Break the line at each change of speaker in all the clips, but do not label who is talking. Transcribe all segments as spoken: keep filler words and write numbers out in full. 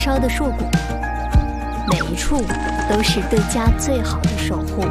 烧的硕果，每一处都是对家最好的守护。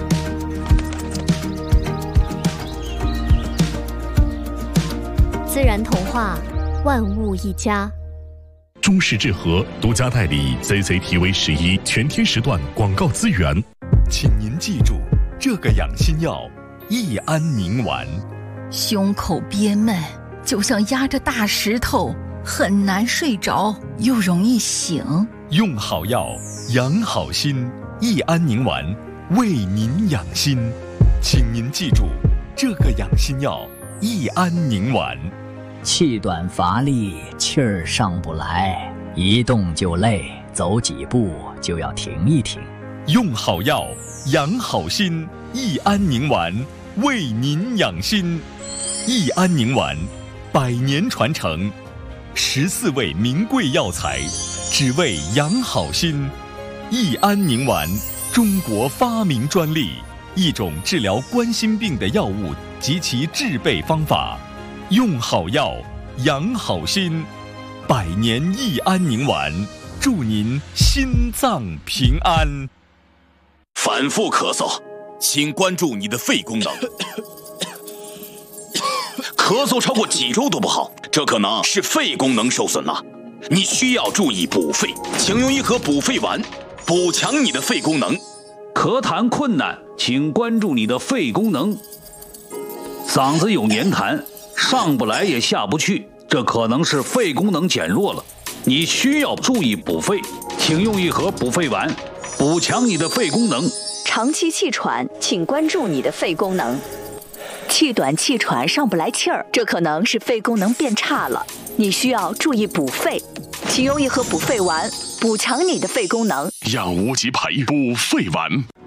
自然童话，万物一家。
中式制和独家代理 C C T V 十一全天时段广告资源。
请您记住这个养心药：益安宁丸。
胸口憋闷，就像压着大石头，很难睡着，又容易醒。
用好药，养好心。益安宁丸为您养心，请您记住这个养心药：益安宁丸。
气短乏力，气儿上不来，一动就累，走几步就要停一停。
用好药，养好心。益安宁丸为您养心。益安宁丸，百年传承，十四味名贵药材，只为养好心。益安宁丸，中国发明专利，一种治疗冠心病的药物及其制备方法。用好药，养好心。百年益安宁丸，祝您心脏平安。
反复咳嗽，请关注你的肺功能。咳嗽超过几周都不好，这可能是肺功能受损了。你需要注意补肺，请用一盒补肺丸，补强你的肺功能。
咳痰困难，请关注你的肺功能。嗓子有黏痰，上不来也下不去，这可能是肺功能减弱了。你需要注意补肺，请用一盒补肺丸，补强你的肺功能。
长期气喘，请关注你的肺功能。气短气喘上不来气儿，这可能是肺功能变差了，你需要注意补肺，请用一盒补肺丸，补强你的肺功能。
养无极培补肺丸。